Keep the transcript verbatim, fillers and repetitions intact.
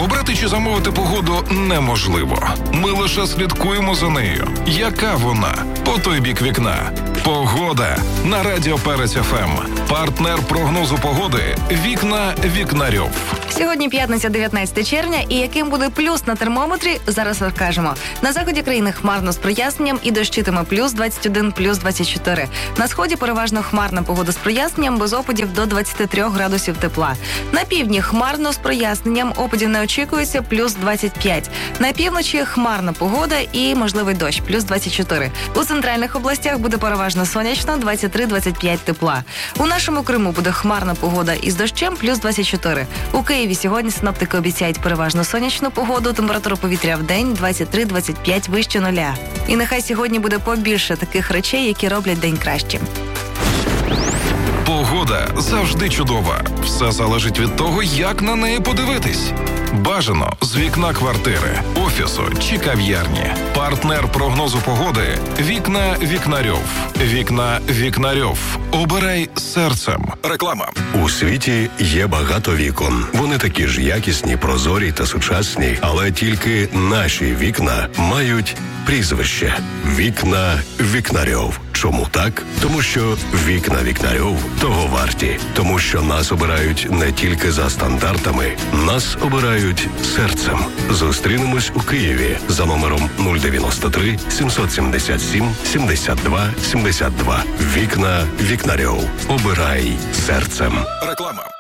Обрати чи замовити погоду неможливо. Ми лише слідкуємо за нею. Яка вона? По той бік вікна. Погода на Радіо Перець еф ем. Партнер прогнозу погоди «Вікна Вікнарьов». Сьогодні п'ятниця, дев'ятнадцяте червня, і яким буде плюс на термометрі, зараз розкажемо. На заході країни хмарно з проясненням і дощитиме плюс двадцять один, плюс двадцять чотири. На сході переважно хмарна погода з проясненням, без опадів до двадцять три градусів тепла. На півдні хмарно з проясненням, опадів не очікується, плюс двадцять п'ять. На півночі хмарна погода і можливий дощ, плюс двадцять чотири. У центральних областях буде переважно сонячно, двадцять три - двадцять п'ять тепла. У нашому Криму буде хмарна погода із дощем, плюс двадцять чотири. У Києві сьогодні синоптики обіцяють переважно сонячну погоду, температура повітря в день двадцять три - двадцять п'ять вище нуля. І нехай сьогодні буде побільше таких речей, які роблять день кращим. Погода завжди чудова. Все залежить від того, як на неї подивитись. Бажано з вікна квартири, офісу чи кав'ярні. Партнер прогнозу погоди «Вікна Вікнарьов». «Вікна Вікнарьов». Обирай серцем. Реклама. У світі є багато вікон. Вони такі ж якісні, прозорі та сучасні, але тільки наші вікна мають прізвище «Вікна Вікнарьов». Чому так? Тому що вікна Вікнарьов того варті. Тому що нас обирають не тільки за стандартами, нас обирають серцем. Зустрінемось у Києві за номером нуль дев'яносто три сімсот сімдесят сім сімдесят два сімдесят два. Вікна Вікнарьов. Обирай серцем. Реклама.